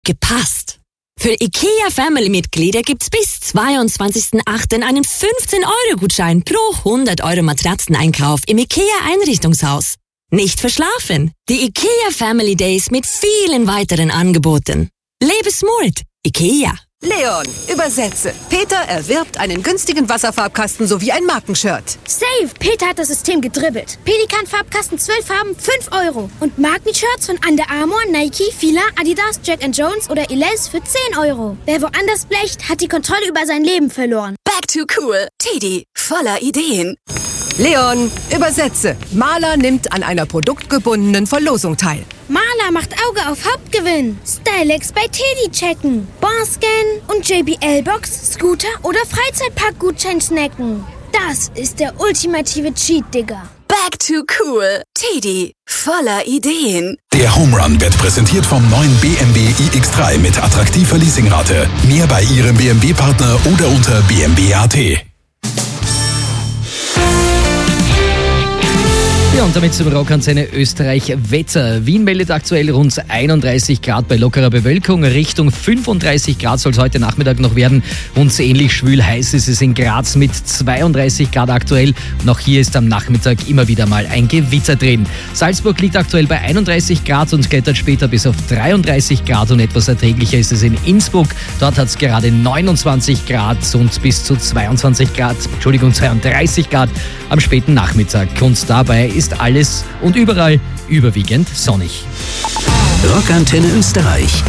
gepasst. Für IKEA-Family-Mitglieder gibt's bis 22.08. einen 15-Euro-Gutschein pro 100 € Matratzeneinkauf im IKEA-Einrichtungshaus. Nicht verschlafen. Die IKEA Family Days mit vielen weiteren Angeboten. Lebe smart. IKEA. Leon, übersetze. Peter erwirbt einen günstigen Wasserfarbkasten sowie ein Markenshirt. Save! Peter hat das System gedribbelt. Pelikan-Farbkasten 12 Farben, 5 €. Und Markenshirts von Under Armour, Nike, Fila, Adidas, Jack & Jones oder Elize für 10 €. Wer woanders blecht, hat die Kontrolle über sein Leben verloren. Back to cool. Teddy, voller Ideen. Leon, übersetze. Maler nimmt an einer produktgebundenen Verlosung teil. Maler macht Auge auf Hauptgewinn. Stylex bei Teddy checken. Bonscan und JBL-Box, Scooter oder Freizeitpark-Gutschein snacken. Das ist der ultimative Cheat, Digga. Back to cool. Teddy, voller Ideen. Der Home Run wird präsentiert vom neuen BMW iX3 mit attraktiver Leasingrate. Mehr bei Ihrem BMW-Partner oder unter bmw.at. Ja, und damit zum Rockantenne Österreich Wetter. Wien meldet aktuell rund 31 Grad bei lockerer Bewölkung. Richtung 35 Grad soll es heute Nachmittag noch werden. Und ähnlich schwül heiß ist es in Graz mit 32 Grad aktuell. Und auch hier ist am Nachmittag immer wieder mal ein Gewitter drin. Salzburg liegt aktuell bei 31 Grad und klettert später bis auf 33 Grad. Und etwas erträglicher ist es in Innsbruck. Dort hat es gerade 29 Grad und bis zu 32 Grad am späten Nachmittag. Und dabei ist alles und überall überwiegend sonnig. Rockantenne Österreich.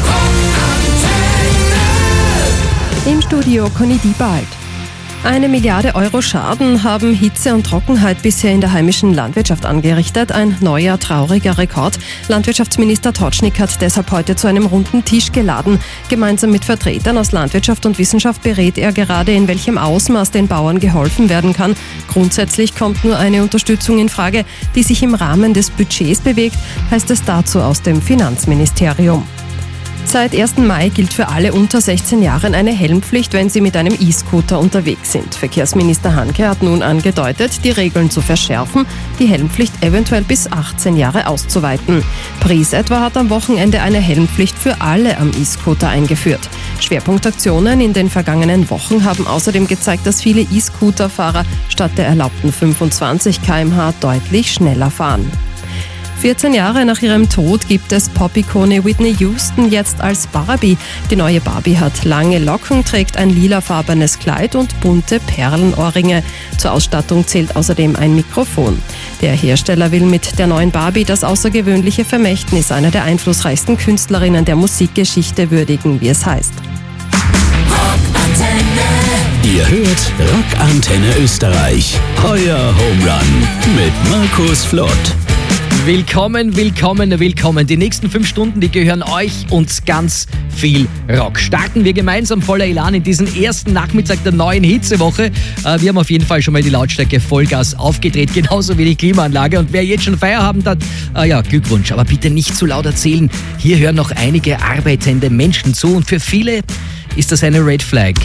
Im Studio Conny Diebald. 1 Milliarde € Schaden haben Hitze und Trockenheit bisher in der heimischen Landwirtschaft angerichtet. Ein neuer, trauriger Rekord. Landwirtschaftsminister Totschnig hat deshalb heute zu einem runden Tisch geladen. Gemeinsam mit Vertretern aus Landwirtschaft und Wissenschaft berät er gerade, in welchem Ausmaß den Bauern geholfen werden kann. Grundsätzlich kommt nur eine Unterstützung in Frage, die sich im Rahmen des Budgets bewegt, heißt es dazu aus dem Finanzministerium. Seit 1. Mai gilt für alle unter 16 Jahren eine Helmpflicht, wenn sie mit einem E-Scooter unterwegs sind. Verkehrsminister Hanke hat nun angedeutet, die Regeln zu verschärfen, die Helmpflicht eventuell bis 18 Jahre auszuweiten. Pries etwa hat am Wochenende eine Helmpflicht für alle am E-Scooter eingeführt. Schwerpunktaktionen in den vergangenen Wochen haben außerdem gezeigt, dass viele E-Scooter-Fahrer statt der erlaubten 25 km/h deutlich schneller fahren. 14 Jahre nach ihrem Tod gibt es Pop-Ikone Whitney Houston jetzt als Barbie. Die neue Barbie hat lange Locken, trägt ein lilafarbenes Kleid und bunte Perlenohrringe. Zur Ausstattung zählt außerdem ein Mikrofon. Der Hersteller will mit der neuen Barbie das außergewöhnliche Vermächtnis einer der einflussreichsten Künstlerinnen der Musikgeschichte würdigen, wie es heißt. Ihr hört Rockantenne Österreich. Euer Home Run mit Markus Flott. Willkommen. Die nächsten 5 Stunden, die gehören euch und ganz viel Rock. Starten wir gemeinsam voller Elan in diesen ersten Nachmittag der neuen Hitzewoche. Wir haben auf jeden Fall schon mal die Lautstärke Vollgas aufgedreht, genauso wie die Klimaanlage. Und wer jetzt schon Feierabend hat, Glückwunsch. Aber bitte nicht zu laut erzählen. Hier hören noch einige arbeitende Menschen zu und für viele ist das eine Red Flag.